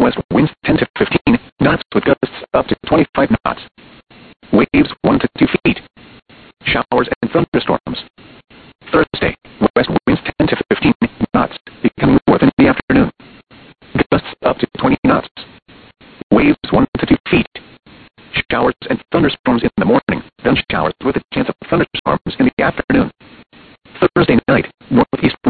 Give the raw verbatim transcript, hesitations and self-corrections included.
northwest winds ten to fifteen knots with gusts up to twenty-five knots. Waves one to two feet. Showers and thunderstorms. Thursday, west winds ten to fifteen knots, becoming north in the afternoon. Gusts up to twenty knots. Waves one to two feet. Showers and thunderstorms in the morning, then showers with a chance of thunderstorms in the afternoon. Thursday night, northeast